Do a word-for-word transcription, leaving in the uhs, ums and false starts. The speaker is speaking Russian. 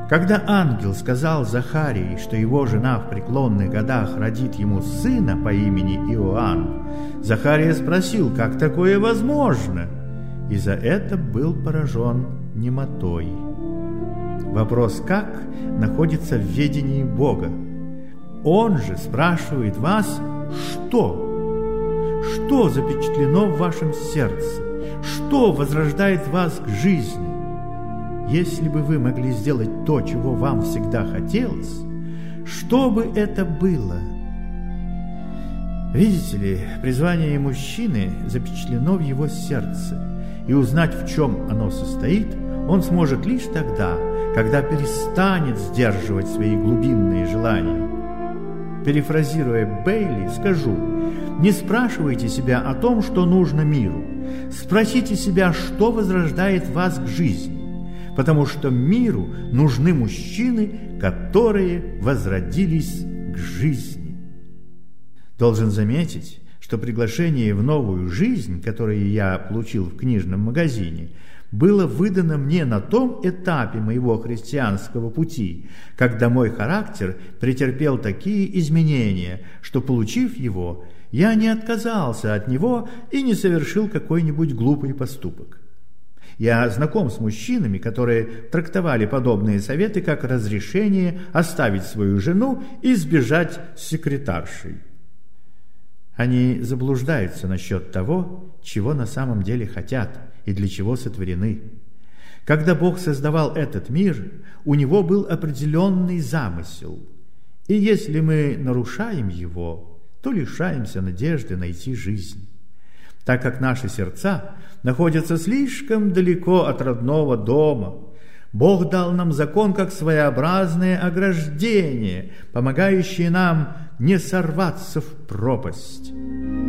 Когда ангел сказал Захарии, что его жена в преклонных годах родит ему сына по имени Иоанн, Захария спросил, как такое возможно, и за это был поражен немотой. Вопрос «как» находится в ведении Бога. Он же спрашивает вас «что?». Что запечатлено в вашем сердце? Что возрождает вас к жизни? Если бы вы могли сделать то, чего вам всегда хотелось, что бы это было? Видите ли, призвание мужчины запечатлено в его сердце, и узнать, в чем оно состоит, он сможет лишь тогда, когда перестанет сдерживать свои глубинные желания. Перефразируя Бейли, скажу: не спрашивайте себя о том, что нужно миру. Спросите себя, что возрождает вас к жизни, потому что миру нужны мужчины, которые возродились к жизни. Должен заметить, что приглашение в новую жизнь, которое я получил в книжном магазине, было выдано мне на том этапе моего христианского пути, когда мой характер претерпел такие изменения, что, получив его, я не отказался от него и не совершил какой-нибудь глупый поступок. Я знаком с мужчинами, которые трактовали подобные советы как разрешение оставить свою жену и сбежать с секретаршей. Они заблуждаются насчет того, чего на самом деле хотят и для чего сотворены. Когда Бог создавал этот мир, у Него был определенный замысел, и если мы нарушаем его, то лишаемся надежды найти жизнь. Так как наши сердца находятся слишком далеко от родного дома, Бог дал нам закон как своеобразное ограждение, помогающее нам не сорваться в пропасть.